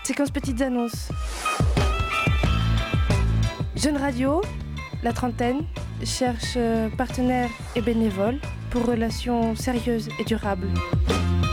Séquence petites annonces. Jeune Radio, la trentaine, cherche partenaires et bénévoles pour relations sérieuses et durables.